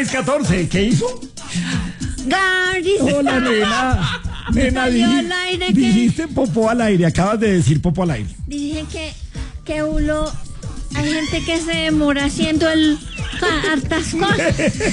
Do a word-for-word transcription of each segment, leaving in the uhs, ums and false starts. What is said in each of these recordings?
seis catorce, ¿qué hizo? Gary. Hola, nena. Nena, Salió di- al aire que- dijiste popó al aire, acabas de decir popó al aire. Dije que, que uno, hay gente que se demora haciendo el ja, hartas cosas.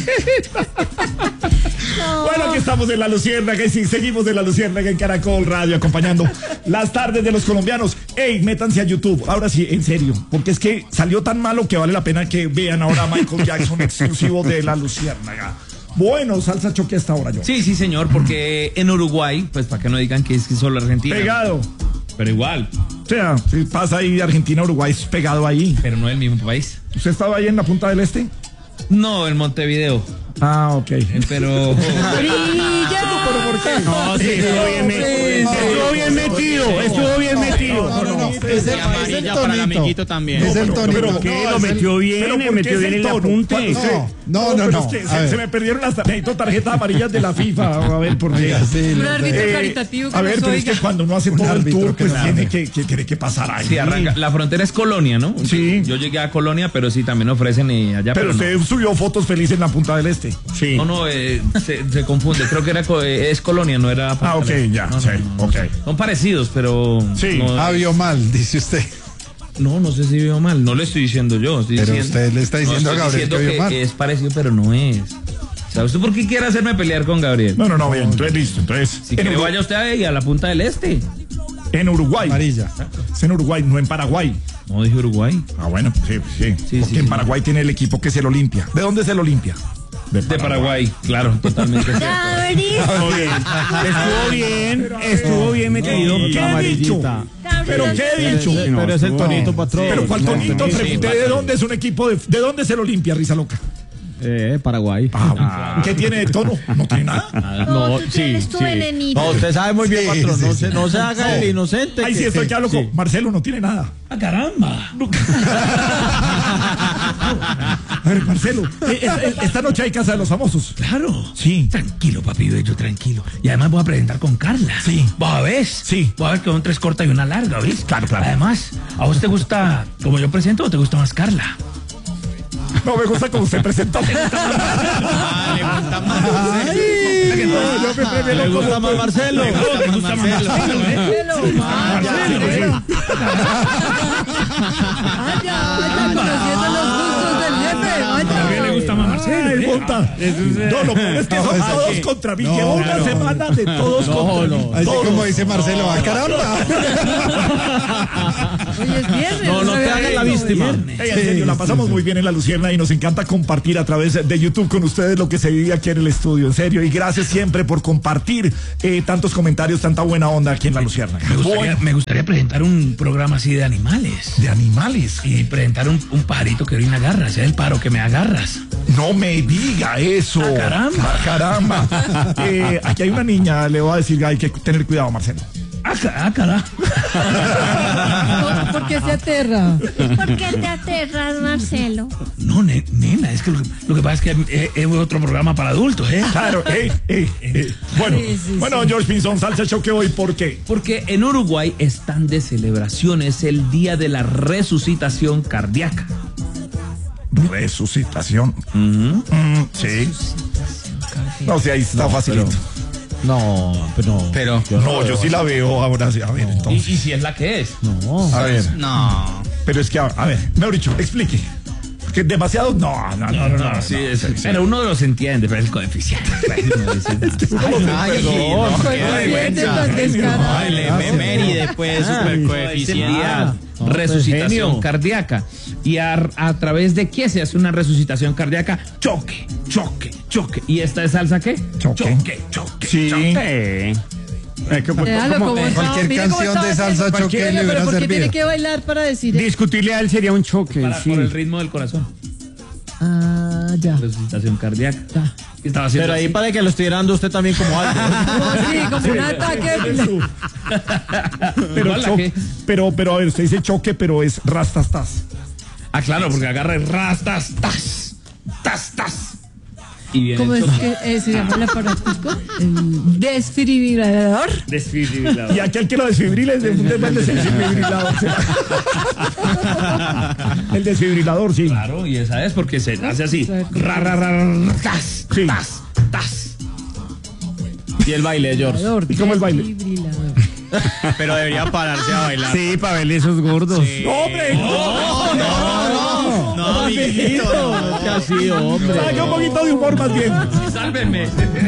No. Bueno, aquí estamos en La Luciérnaga y sí, seguimos en La Luciérnaga en Caracol Radio acompañando las tardes de los colombianos. Ey, métanse a YouTube, ahora sí, en serio, porque es que salió tan malo que vale la pena que vean ahora a Michael Jackson exclusivo de La Luciérnaga. Bueno, salsa choque hasta ahora, yo. Sí, sí, señor, porque en Uruguay, pues para que no digan que es que solo Argentina. Pegado. Pero igual, O sea, si pasa ahí de Argentina a Uruguay, es pegado ahí. pero no es el mismo país. ¿Usted estaba ahí en la punta del este? No, en Montevideo. Ah, ok. Eh, Pero. ¿Pero por qué? No, sí, estuvo bien metido. Estuvo bien metido, estuvo bien metido. No, no, no. Es el, es el Amarilla para el tonito. amiguito también. Es el pero- tonito. pero ¿Qué? No, Lo es el- metió bien, ¿Pero me por qué metió es bien el el tono? apunte. ¿Cuándo se- No, no, pero no. es que A se, ver. se me perdieron las necesito tarjetas amarillas de la FIFA. A ver, por qué. Oiga, sí, Un lo- árbitro Eh, caritativo que a ver, nos pero es oiga. que cuando uno hace Un todo el árbitro tour, que pues nos tiene hable. que, que, tiene que pasar ahí. Sí, arranca. La frontera es Colonia, ¿no? Sí. Yo llegué a Colonia, pero sí también ofrecen y allá. Pero Pero, usted subió fotos felices en la punta del este. Sí. no. No, no, eh, se, se confunde. Creo que era co- eh, es Colonia, no era. Ah, ok, ya, No, no, sí, no, no. ok. Son parecidos, pero. Sí. No, Ah, vio mal, dice usted. no, no sé si veo mal. No le estoy diciendo yo. Estoy Pero diciendo- usted le está diciendo no, a estoy Gabriel diciendo que vio mal. es parecido, pero no es. ¿Sabe usted por qué quiere hacerme pelear con Gabriel? No, no, no, bien, entonces listo. Entonces, Si en, quiere, Urugu- vaya usted ahí a la punta del este. en Uruguay. Amarilla. Es en Uruguay, no en Paraguay. No dije Uruguay. Ah, bueno, sí, sí. Sí, Porque sí, en sí. Paraguay tiene el equipo que es el Olimpia. ¿De dónde es el Olimpia? De Paraguay, claro, totalmente cierto. Gary. Estuvo bien, estuvo bien metido. ¿Qué he dicho? ¿Pero qué he dicho? Pero es el tonito, patrón. ¿Pero cuál tonito? Sí, Pregunté de dónde es un equipo de... ¿De dónde es el Olimpia, Risa Loca? Eh, Paraguay. Ah, ¿qué tiene de tono? No tiene nada. No, tú tienes tu venenito. No, usted sabe muy bien, Sí, patrón. sí, No sí. se, no se haga el inocente. Ahí que- sí estoy que hablo sí. con Marcelo, no tiene nada. ¡Ah, caramba! A ver, Marcelo, eh, eh, esta noche hay Casa de los Famosos. Claro. Sí. Tranquilo, papi bello, tranquilo. Y además voy a presentar con Carla. Sí. ¿Vos a ver? Sí. Voy a ver que son tres cortas y una larga, ¿viste? Claro, claro. Además, ¿a vos te gusta como yo presento o te gusta más Carla? No me gusta como usted presentó. Ah, le gusta más No, Marcelo. yo me premio Le lo gusta como- más Marcelo. Le gusta más Marcelo, ¿eh? Ah, Marcelo, sí. Vaya, conociendo los gustos del jefe. ¿A quién le gusta más Marcelo? Ay, eh? monta. No, lo peor es que son No, todos sí. contra mí. No, Llevo una no, semana de todos no, contra no. mí. Así Todos. como dice Marcelo, ¡ah, caramba! Oye, es viernes. No, no te hagas la víctima. Ey, en serio, la pasamos muy bien en La Luciérnaga y nos encanta compartir a través de YouTube con ustedes lo que se vive aquí en el estudio, en serio. Y gracias siempre por compartir eh, tantos comentarios, tanta buena onda aquí en La Luciérnaga. Me gustaría, me gustaría presentar un programa así de animales. De animales. Y presentar un, un pajarito que orina garras. Es el paro que me agarras. No me diga eso. Ah, caramba. Ah, caramba. Eh, aquí hay una niña, le voy a decir, hay que tener cuidado, Marcelo. Ah, ca- ah, cara. ¿Por qué se aterra? ¿Por qué te aterras, Marcelo? No, ne- nena, es que lo, que lo que pasa es que es, es otro programa para adultos, ¿eh? Claro, eh, eh, eh. Bueno, Sí, sí, bueno, George Pinzón, salsa choque hoy, ¿por qué? Porque en Uruguay están de celebración, es el día de la resucitación cardíaca. Resucitación. Mm, sí. No sé, ahí está facilito. No, pero. Pero. No, yo sí la veo ahora sí. A ver, ¿Y, entonces. y si es la que es? No. A ver, No. pero es que, a, a ver, mejor dicho, explique. Que demasiado. No, no, no, no. no, Sí, no, es- sí, sí. pero uno los entiende, pero es el coeficiente. Ay, no, Pues, qué coeficiente vergüenza. tan descarado. Ay, le- me- Méride, pues, super coeficiente. Ah, no, pues, Resucitación genio. cardíaca. ¿Y a, a través de qué se hace una resucitación cardíaca? Choque, choque, choque. ¿Y esta es salsa qué? Choque. choque, choque. Sí. choque. Eh, que- Déjalo ¿cómo? como está. Cualquier Mire cómo canción está de salsa haciendo. choque le Pero hubiera ¿por qué tiene servido. que bailar para decir eso? Discutirle a él sería un choque. Para- sí. Por el ritmo del corazón. Ah, ya. Resucitación cardíaca. Ya. ¿Qué estaba haciendo? Pero ahí así? para que lo estuviera dando usted también como algo. Sí, como un ataque. Pero, Igual la choque, que- pero, pero, a ver, usted dice choque, pero es rastastas. Ah, claro, porque agarra el rastas, tas, tas, tas. Y viene ¿Cómo el es choque. que eh, se llama el aparato? El desfibrilador. Y aquel que lo desfibrile es de un tema del desfibrilador. El desfibrilador, sí. Claro, y esa es porque se hace así. Ra, ra, ra, ra, tas, Sí. tas, tas. Y el baile de George. ¿Y cómo el baile? Desfibrilador. Pero debería pararse a bailar. Sí, para ver esos gordos. ¡No, hombre! ¡No, no, no! No, amiguito. No, que así, hombre. Saque un poquito de humor más bien. Sálvenme.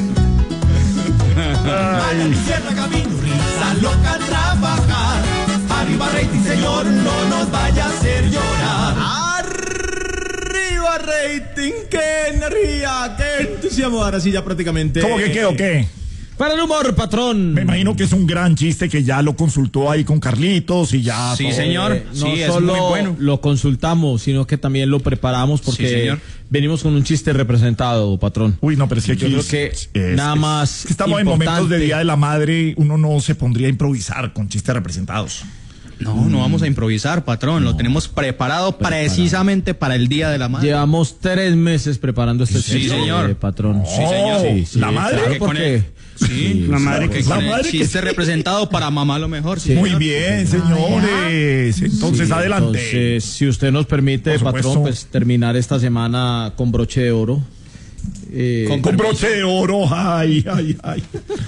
Cierra camino, risa loca a trabajar. Arriba rating, señor, no nos vaya a hacer llorar. Arriba rating, qué energía, qué entusiasmo. Ahora sí ya prácticamente. ¿Cómo que qué o qué? Para el humor, patrón. Me imagino que es un gran chiste que ya lo consultó ahí con Carlitos y ya. Sí, todo. señor. Eh, no Sí, es solo muy bueno. lo consultamos, sino que también lo preparamos porque Sí, señor. venimos con un chiste representado, patrón. Uy, no, pero es que aquí Yo creo es- que es- nada es- más es que estamos en momentos de importante. Día de la Madre, uno no se pondría a improvisar con chistes representados. No, no vamos a improvisar, patrón. Lo tenemos preparado precisamente para el Día de la Madre. Llevamos tres meses preparando este Sí, chiste, señor. eh, patrón. Sí, señor. Sí, sí, ¿La madre? claro, Que con porque... el- Sí, La madre que que- con la el madre que- chiste representado para mamá lo mejor. Sí, Muy señor. bien, señores. Entonces, Sí, adelante. Entonces, si usted nos permite, Por supuesto. patrón, pues terminar esta semana con broche de oro. Eh, Con- Con broche de oro, ay, ay, ay.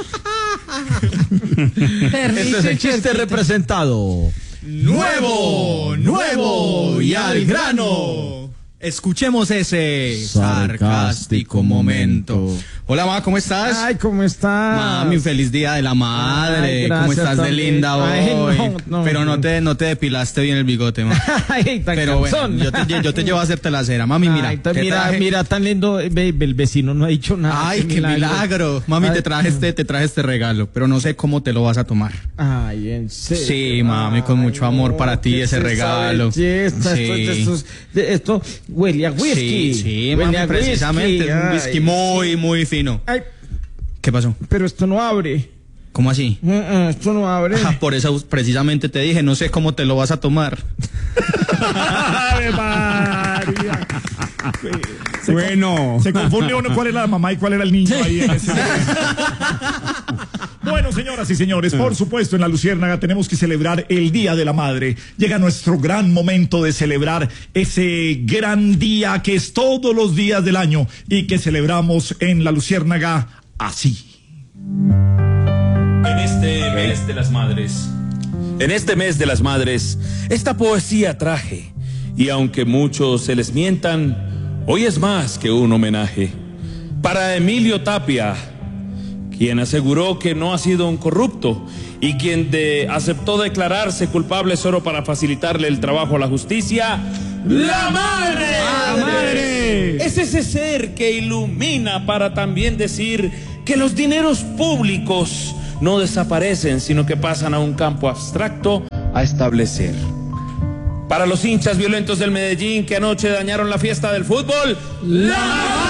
este es el chiste representado. Nuevo, nuevo y al grano. Escuchemos ese sarcástico momento. Hola, ma, ¿cómo estás? Ay, ¿cómo estás? Mami, feliz día de la madre. Ay, ¿Cómo gracias estás de también. linda hoy? Ay, no, no, Pero no no. te, no te depilaste bien el bigote, ma. Ay, tan Pero bueno, cansón. yo te, yo te llevo a hacerte la cera. Mami, mira. Ay, tan- te mira, traje- mira, tan lindo. Ve, ve, el vecino no ha dicho nada. Ay, qué milagro. Mami, Ay, te traje este, te traje este regalo, pero no sé cómo te lo vas a tomar. Ay, en serio. Sí, mami, con mucho amor para ti ¿qué ese es esa regalo. belleza? Sí. Esto, esto, esto, esto huele a whisky. Sí, sí, Huele mami, a precisamente. Es un Ay, whisky muy, muy fino. Ay, ¿Qué pasó? pero esto no abre. ¿Cómo así? Mm, mm, Esto no abre. Ah, por eso precisamente te dije, no sé cómo te lo vas a tomar. ¡Ave María! Se Bueno. con- Se confunde uno cuál era la mamá y cuál era el niño ahí en ese momento. Bueno, señoras y señores, por supuesto, en la Luciérnaga tenemos que celebrar el Día de la Madre. Llega nuestro gran momento de celebrar ese gran día que es todos los días del año y que celebramos en la Luciérnaga así. En este mes de las madres, en este mes de las madres, esta poesía traje, y aunque muchos se les mientan, hoy es más que un homenaje. Para Emilio Tapia, quien aseguró que no ha sido un corrupto, y quien de, aceptó declararse culpable solo para facilitarle el trabajo a la justicia, ¡la madre! ¡La madre! Es ese ser que ilumina para también decir que los dineros públicos no desaparecen, sino que pasan a un campo abstracto a establecer. Para los hinchas violentos del Medellín que anoche dañaron la fiesta del fútbol, ¡la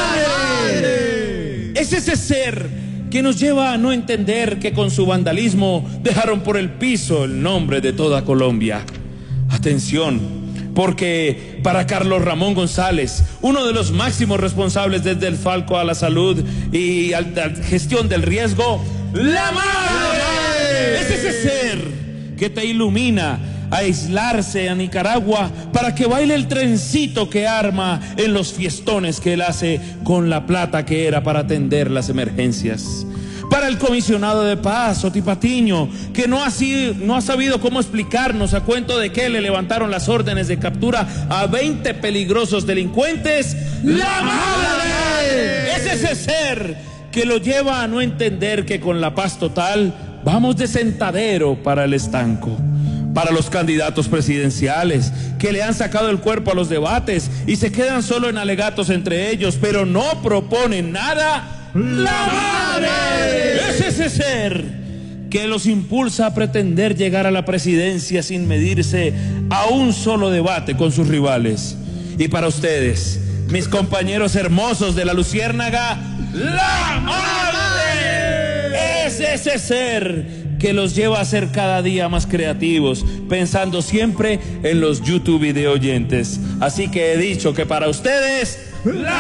madre! Es ese ser que nos lleva a no entender que con su vandalismo dejaron por el piso el nombre de toda Colombia. Atención, porque para Carlos Ramón González, uno de los máximos responsables desde el Falco a la salud y a la gestión del riesgo, ¡la madre! Es ese ser que te ilumina a aislarse a Nicaragua para que baile el trencito que arma en los fiestones que él hace con la plata que era para atender las emergencias. Para el comisionado de paz, Oti Patiño, que no ha, sido, no ha sabido cómo explicarnos a cuento de que le levantaron las órdenes de captura a veinte peligrosos delincuentes. ¡La madre! Es ese ser que lo lleva a no entender que con la paz total vamos de sentadero para el estanco. Para los candidatos presidenciales que le han sacado el cuerpo a los debates y se quedan solo en alegatos entre ellos, pero no proponen nada. ¡La madre! Es ese ser que los impulsa a pretender llegar a la presidencia sin medirse a un solo debate con sus rivales. Y para ustedes, mis compañeros hermosos de la Luciérnaga, ¡la madre! Es ese ser que los lleva a ser cada día más creativos, pensando siempre en los YouTube video oyentes. Así que he dicho que para ustedes, ¡la